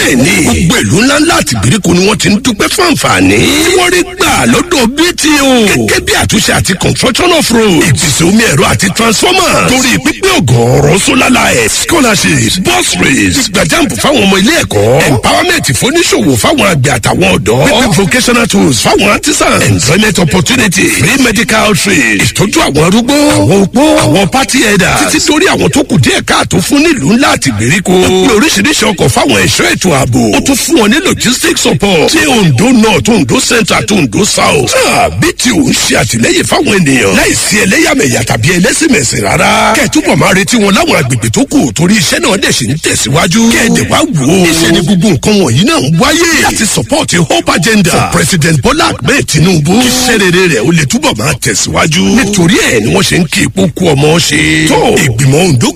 bẹ́ẹ̀ni gbogbo ìlú ńláńlá àti ìgbèríko ni wọ́n ti ń dúpẹ́ fún àǹfààní tí wọ́n rí gbà lọ́dọ̀ BTO gẹ́gẹ́ bí àtúnṣe àti construction of road ìpèsè omi ẹ̀rọ àti transformer torí pípé ọ̀gọ̀ọ̀rọ̀ solar light scholarships bus rates ìgbàjàmpù fáwọn ọmọ ilé ẹ̀kọ́ empowerment fóníṣòwò fáwọn àgbẹ̀ àtàwọn ọ̀dọ́ pípé vocational tools fáwọn artisans employment opportunity free medical trade ìtọ́jú àwọn arúgbó àwọn opó àwọn party headers títí torí àwọn tó kù díẹ̀ káàtó fún nílùú ńlá àti ìgbèríko ó pé oríṣiríṣi ọkọ̀ fáwọn ẹ̀ṣọ́ ètò ààbò ó tún fún wọn ní logistics support tí Ondo North Ondo Central àti Ondo South BTO ń ṣe àtìlẹ́yìn fáwọn ènìyàn láìsí ẹlẹ́yàmẹ̀yà tàbí ẹlẹ́sìnmẹ̀sìn rárá kẹ́ẹ̀túbọ̀ máa retí wọn láwọn agbègbè tó kù torí iṣẹ́ náà dẹ̀ ṣe ń tẹ̀síwájú kẹ́ẹ̀dẹ̀ wá wò ó iṣẹ́ ni gbogbo nǹkan wọ̀nyí náà ń wáyé láti support hope agenda for President Bola Ahmed Tinubu iṣẹ́ rere rẹ̀ ó lè túbọ̀ máa tẹ̀síwájú nítorí ẹ̀ ni wọ́n ṣe ń kí ipò kú ọmọ ṣe tó ìgbìmọ̀ Ondo